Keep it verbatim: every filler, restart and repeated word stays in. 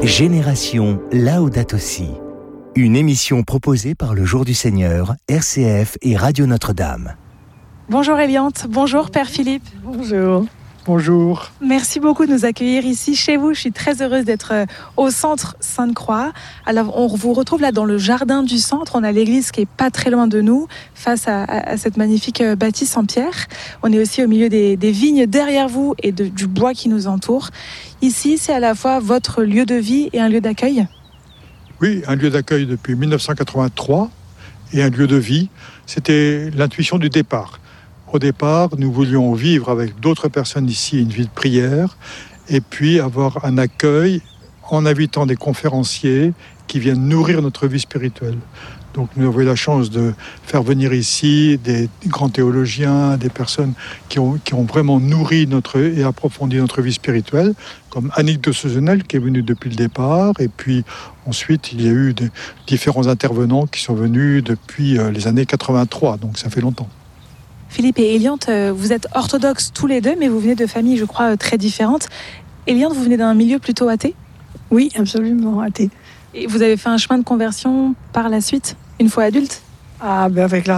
Génération Laudato Si, une émission proposée par le Jour du Seigneur, R C F et Radio Notre-Dame. Bonjour Eliante, bonjour Père Philippe. Bonjour. Bonjour. Merci beaucoup de nous accueillir ici chez vous. Je suis très heureuse d'être au centre Sainte-Croix. Alors on vous retrouve là dans le jardin du centre. On a l'église qui est pas très loin de nous, face à, à, à cette magnifique bâtisse en pierre. On est aussi au milieu des, des vignes derrière vous et de, du bois qui nous entoure. Ici, c'est à la fois votre lieu de vie et un lieu d'accueil. Oui, un lieu d'accueil depuis dix-neuf cent quatre-vingt-trois et un lieu de vie. C'était l'intuition du départ. Au départ, nous voulions vivre avec d'autres personnes ici une vie de prière et puis avoir un accueil en invitant des conférenciers qui viennent nourrir notre vie spirituelle. Donc nous avons eu la chance de faire venir ici des grands théologiens, des personnes qui ont, qui ont vraiment nourri notre, et approfondi notre vie spirituelle, comme Annick de Sezenel qui est venue depuis le départ, et puis ensuite il y a eu des, différents intervenants qui sont venus depuis les années quatre-vingt-trois, donc ça fait longtemps. Philippe et Eliante, vous êtes orthodoxes tous les deux, mais vous venez de familles, je crois, très différentes. Eliante, vous venez d'un milieu plutôt athée ? Oui, absolument athée. Et vous avez fait un chemin de conversion par la suite, une fois adulte ? Ah, ben avec la